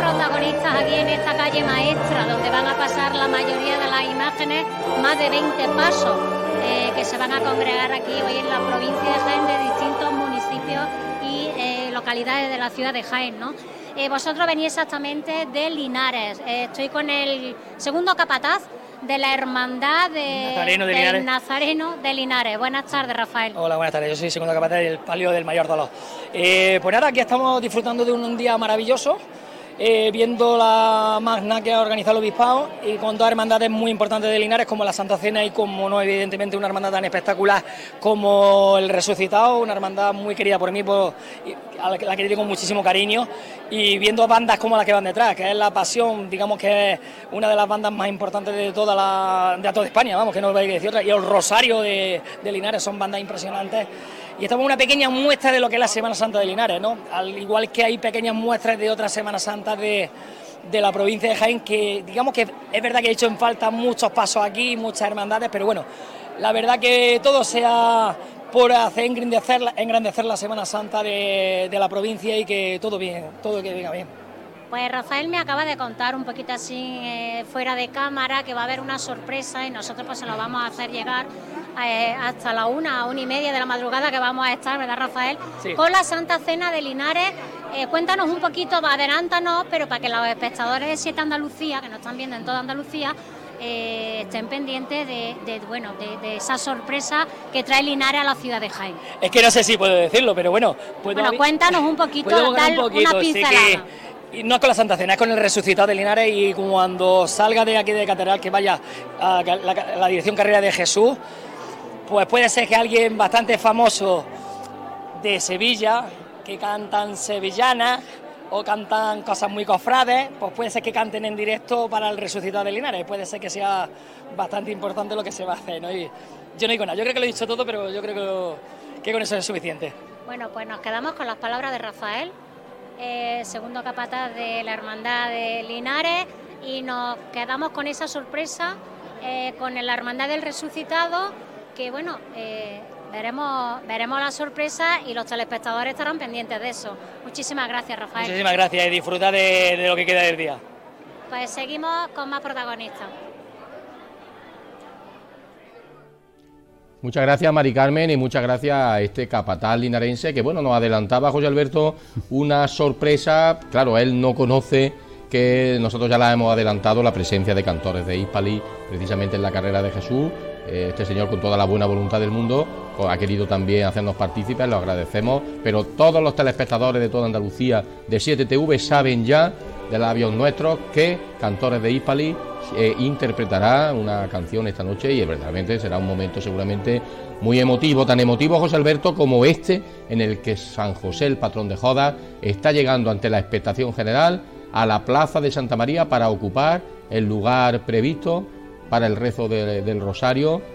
protagonistas aquí en esta calle maestra, donde van a pasar la mayoría de las imágenes, más de 20 pasos que se van a congregar aquí hoy en la provincia de Jaén de distintos municipios y localidades de la ciudad de Jaén, ¿no? Vosotros venís exactamente de Linares. Estoy con el segundo capataz de la Hermandad del Nazareno de Linares. Buenas tardes, Rafael. Hola, buenas tardes. Yo soy segundo capataz del palio del Mayor Dolor. Pues nada, aquí estamos disfrutando de un día maravilloso, viendo la magna que ha organizado el Obispado y con dos hermandades muy importantes de Linares, como la Santa Cena y como no, evidentemente, una hermandad tan espectacular como el Resucitado, una hermandad muy querida por mí, a la que le tengo muchísimo cariño, y viendo bandas como las que van detrás, que es La Pasión, digamos que es una de las bandas más importantes de toda España, vamos, que no hay que decir otra, y el Rosario de Linares, son bandas impresionantes. Y estamos en una pequeña muestra de lo que es la Semana Santa de Linares, ¿no? Al igual que hay pequeñas muestras de otras Semanas Santas de la provincia de Jaén, que digamos que es verdad que he hecho en falta muchos pasos aquí, muchas hermandades, pero bueno, la verdad que todo sea por hacer engrandecer la Semana Santa de la provincia y que todo que venga bien. Pues Rafael me acaba de contar un poquito así fuera de cámara que va a haber una sorpresa y nosotros pues se lo vamos a hacer llegar hasta la 1:30 de la madrugada que vamos a estar, ¿verdad, Rafael? Sí. Con la Santa Cena de Linares. Cuéntanos un poquito, adelántanos, pero para que los espectadores de 7 Andalucía, que nos están viendo en toda Andalucía, estén pendientes de esa sorpresa que trae Linares a la ciudad de Jaén. Es que no sé si puedo decirlo, pero bueno... cuéntanos un poquito, dar una pincelada. Y no es con la Santa Cena, es con el Resucitado de Linares, y cuando salga de aquí de Catedral, que vaya a la dirección Carrera de Jesús, pues puede ser que alguien bastante famoso de Sevilla, que cantan sevillanas o cantan cosas muy cofrades, pues puede ser que canten en directo para el Resucitado de Linares. Puede ser que sea bastante importante lo que se va a hacer, ¿no? Y yo no digo nada, yo creo que lo he dicho todo, pero yo creo que con eso es suficiente. Bueno, pues nos quedamos con las palabras de Rafael, segundo capataz de la Hermandad de Linares, y nos quedamos con esa sorpresa con la Hermandad del Resucitado, que bueno, veremos la sorpresa y los telespectadores estarán pendientes de eso. Muchísimas gracias, Rafael. Muchísimas gracias y disfruta de lo que queda del día. Pues seguimos con más protagonistas. Muchas gracias, Mari Carmen, y muchas gracias a este capataz linarense que, bueno, nos adelantaba, José Alberto, una sorpresa. Claro, él no conoce que nosotros ya la hemos adelantado, la presencia de cantores de Hispali, precisamente en la Carrera de Jesús. Este señor, con toda la buena voluntad del mundo, pues, ha querido también hacernos partícipes, lo agradecemos, pero todos los telespectadores de toda Andalucía de 7TV saben ya, de labios nuestros, que Cantores de Hispali interpretará una canción esta noche, y verdaderamente será un momento seguramente muy emotivo, tan emotivo, José Alberto, como este, en el que San José, el patrón de Jodas, está llegando ante la expectación general a la plaza de Santa María para ocupar el lugar previsto para el rezo del Rosario